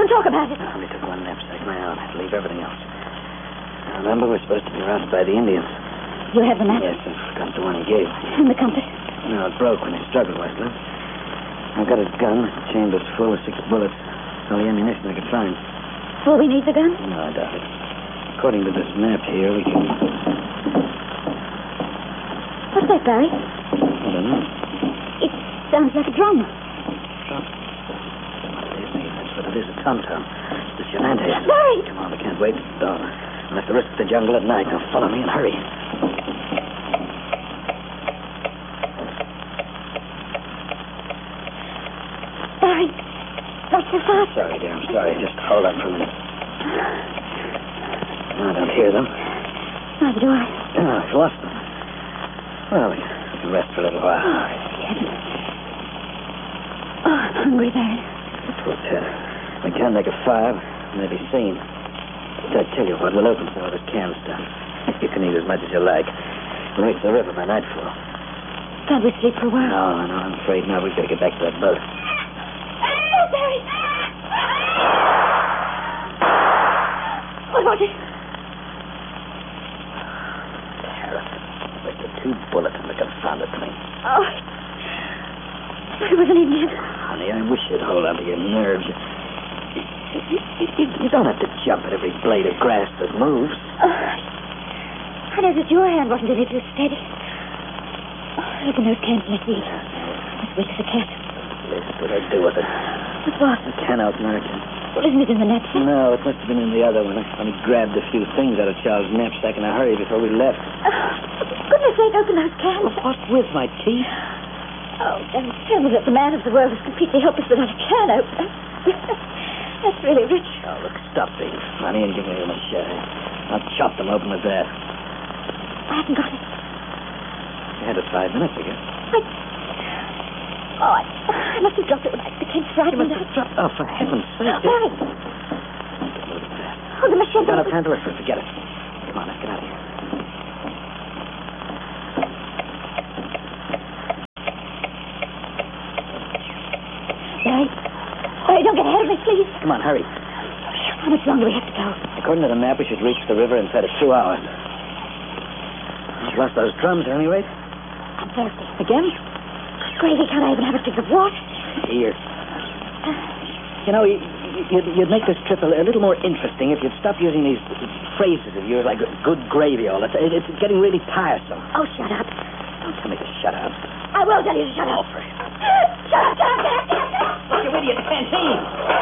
Don't talk about it. I only took one knapsack. My own. I had to leave everything else. Now, remember, we're supposed to be routed by the Indians. You have the map? Yes, I forgot the one he gave. And the compass? No, it broke when he struggled, Wesley. I've got his gun. The chamber's full of 6 bullets. It's all the ammunition I could find. All we need's a gun? No, I doubt it. According to this map here, we can... What's that, Barry? I don't know. It sounds like a drum. Drum? That's what it is, a tom-tom. The Shenandoah. Barry! Come on, we can't wait. We'll have to risk the jungle at night. Now, follow me and hurry. Barry, not so fast. Sorry, dear, I'm sorry. Just hold on for a minute. No, I don't hear them. Neither do I. No, I've lost them. Well, we can rest for a little while. Oh, heaven. Oh, I'm hungry, Barry. Poor Ted. We can't make a fire. We may be seen. I tell you what, we'll open some of this canned stuff. You can eat as much as you like. We'll reach the river by nightfall. Can't we sleep for a while? No, I'm afraid not. We've got to get back to that boat. Oh, Barry! What was it? Tariff. Wasted 2 bullets in the confounded thing. Oh, it was an Indian. Honey, I wish you'd hold on to your nerves. You don't have to jump at every blade of grass that moves. I noticed your hand wasn't any too steady. Oh, look in those cans, let's eat. As weak as a cat. Yes, what I do with it? What's what? A can opener. Well, isn't it in the knapsack? No, it must have been in the other one. I only grabbed a few things out of Charles' knapsack in a hurry before we left. For goodness sake, open those cans. Well, what with my teeth? Oh, don't tell me that the man of the world is completely helpless without a can opener. That's really rich. Oh, look, stop being funny and give me a machete. I'll chop them open with that. I haven't got it. You had it 5 minutes ago. I must have dropped it when the kid frightened me. Oh, for heaven's sake. Barry. Oh, the machete. Got a time to look for it. Forget it. Come on, let's get out of here. Barry, don't get ahead of me, please. Come on, hurry. How much longer do we have to go? According to the map, we should reach the river inside of 2 hours. You lost those drums at any rate? I'm thirsty. Again? Crazy, can't I even have a drink of water? Here. You know, you'd make this trip a little more interesting if you'd stop using these phrases of yours like good gravy all the time. It's getting really tiresome. Oh, shut up. Don't tell me to shut up. I will tell you to shut up. Shut up. Shut up. You idiot, canteen.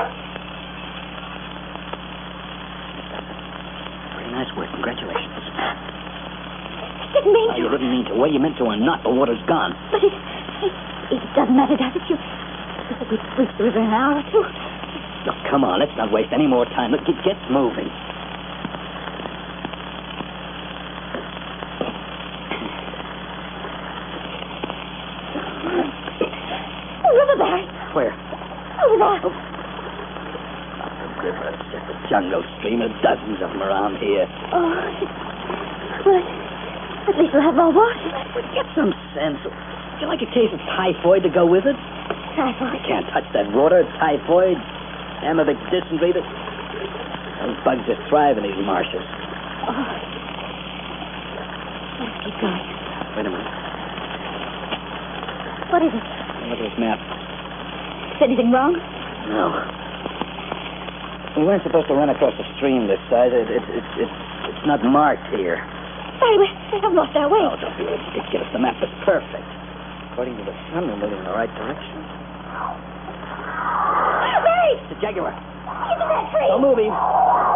Very nice work. Congratulations. Didn't mean to. You didn't mean to. Whether you meant to or not, the water's gone. But it doesn't matter, does it? You said we'd reach the river in an hour or 2. Look, come on. Let's not waste any more time. Look, get moving. River, Barry. Where? Over there. Oh. The river. It's just a jungle stream. There are dozens of them around here. Oh, well, at least we'll have more water. Get some sense. Would you like a case of typhoid to go with it? Typhoid? You can't touch that water. Typhoid, amoebic dysentery. Those bugs just thrive in these marshes. Oh. Let's keep going. Wait a minute. What is it? Look at this map. Is anything wrong? No. We weren't supposed to run across the stream this side. It's not marked here. Barry, we haven't lost our way. Oh, don't be ridiculous. The map is perfect. According to the sun, we're moving in the right direction. Barry! It's a jaguar. Into that tree! Don't move him.